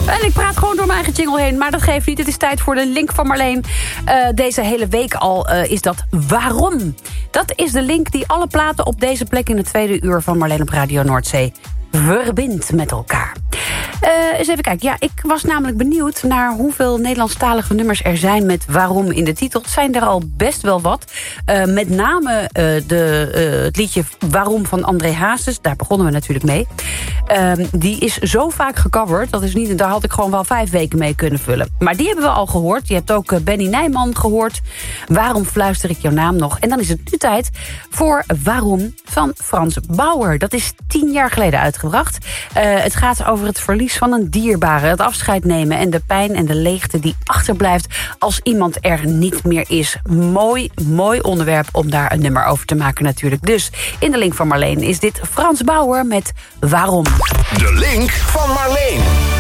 En ik praat gewoon door mijn eigen jingle heen, maar dat geeft niet. Het is tijd voor de link van Marleen. Deze hele week al is dat waarom. Dat is de link die alle platen op deze plek in het tweede uur van Marleen op Radio Noordzee verbindt met elkaar. Eens even kijken. Ja, ik was namelijk benieuwd naar hoeveel Nederlandstalige nummers er zijn met waarom in de titel. Het zijn er al best wel wat. Met name het liedje Waarom van André Hazes. Daar begonnen we natuurlijk mee. Die is zo vaak gecoverd. Dat is niet, daar had ik gewoon wel 5 weken mee kunnen vullen. Maar die hebben we al gehoord. Je hebt ook Benny Nijman gehoord. Waarom fluister ik jouw naam nog? En dan is het nu tijd voor Waarom van Frans Bauer. Dat is 10 jaar geleden uitgebracht. Het gaat over het verlies van een dierbare, het afscheid nemen en de pijn en de leegte die achterblijft als iemand er niet meer is. Mooi onderwerp om daar een nummer over te maken natuurlijk. Dus in de link van Marleen is dit Frans Bauer met Waarom. De link van Marleen.